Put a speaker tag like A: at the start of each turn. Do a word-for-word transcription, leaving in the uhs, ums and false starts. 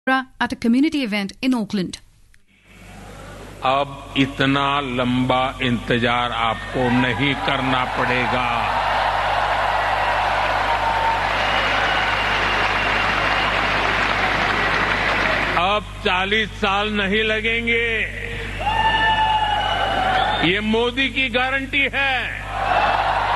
A: at a community event in Auckland.
B: अब इतना लंबा इंतजार आपको नहीं करना पड़ेगा। अब चालीस साल नहीं लगेंगे। ये मोदी की गारंटी है।